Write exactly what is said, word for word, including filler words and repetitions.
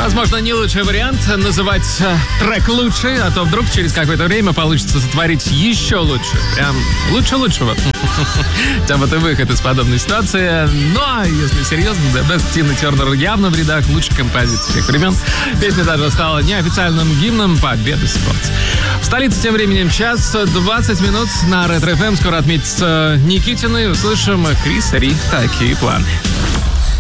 Возможно, не лучший вариант называть трек лучше, а то вдруг через какое-то время получится сотворить еще лучше. Прям лучше лучшего. Там это выход из подобной ситуации. Но, если серьезно, The Best Тина Тернер явно в рядах лучших композиций всех времен. Песня даже стала неофициальным гимном победы спорта. В столице тем временем час двадцать минут на Ретро эф эм. Скоро отметится Никитины. Услышим Криса Ри. Такие планы.